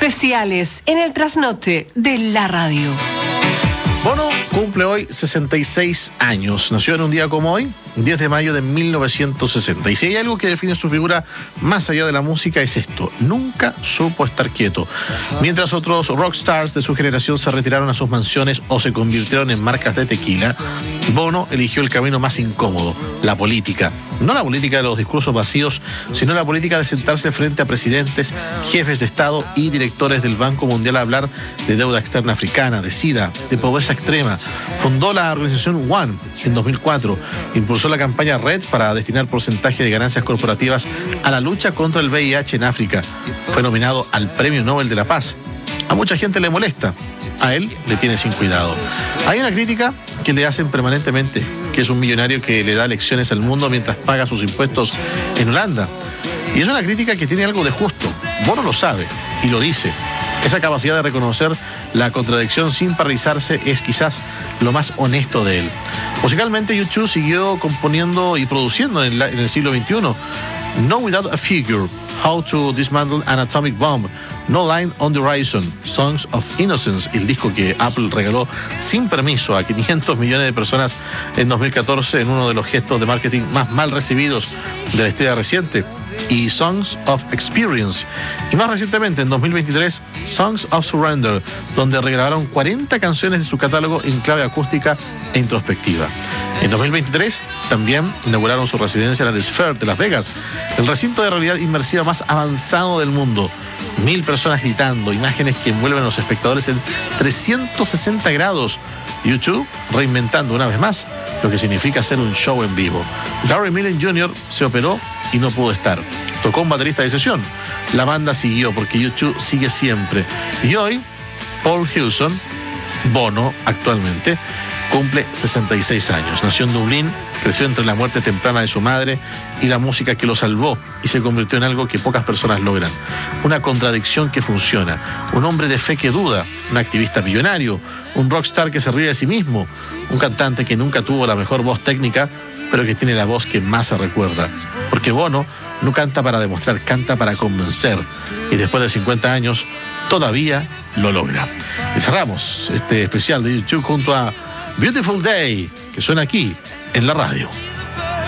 especiales en el trasnoche de la radio. Bono cumple hoy 66 años. Nació en un día como hoy, 10 de mayo de 1960. Y si hay algo que define su figura más allá de la música es esto: nunca supo estar quieto. Mientras otros rockstars de su generación se retiraron a sus mansiones o se convirtieron en marcas de tequila, Bono eligió el camino más incómodo, la política. No la política de los discursos vacíos, sino la política de sentarse frente a presidentes, jefes de Estado y directores del Banco Mundial a hablar de deuda externa africana, de SIDA, de pobreza extrema. Fundó la organización One en 2004, impulsó la campaña Red para destinar porcentaje de ganancias corporativas a la lucha contra el VIH en África. Fue nominado al Premio Nobel de la Paz. A mucha gente le molesta, a él le tiene sin cuidado. Hay una crítica que le hacen permanentemente, que es un millonario que le da lecciones al mundo mientras paga sus impuestos en Holanda. Y es una crítica que tiene algo de justo. Bono lo sabe y lo dice. Esa capacidad de reconocer la contradicción sin paralizarse es quizás lo más honesto de él. Musicalmente, U2 siguió componiendo y produciendo en el siglo XXI. No Without a Figure, How to Dismantle an Atomic Bomb, No Line on the Horizon, Songs of Innocence, el disco que Apple regaló sin permiso a 500 millones de personas en 2014 en uno de los gestos de marketing más mal recibidos de la historia reciente, y Songs of Experience. Y más recientemente, en 2023, Songs of Surrender, donde regrabaron 40 canciones de su catálogo en clave acústica e introspectiva. En 2023 también inauguraron su residencia en el Sphere de Las Vegas, el recinto de realidad inmersiva más avanzado del mundo. 1000 personas gritando, imágenes que envuelven a los espectadores en 360 grados. U2 reinventando una vez más lo que significa hacer un show en vivo. Gary Millen Jr. se operó y no pudo estar. Tocó un baterista de sesión. La banda siguió porque U2 sigue siempre. Y hoy, Paul Hewson, Bono actualmente, cumple 66 años. Nació en Dublín, creció entre la muerte temprana de su madre y la música que lo salvó y se convirtió en algo que pocas personas logran. Una contradicción que funciona. Un hombre de fe que duda, un activista millonario, un rockstar que se ríe de sí mismo, un cantante que nunca tuvo la mejor voz técnica, pero que tiene la voz que más se recuerda. Porque Bono no canta para demostrar, canta para convencer. Y después de 50 años, todavía lo logra. Y cerramos este especial de YouTube junto a Beautiful Day, que suena aquí en la radio.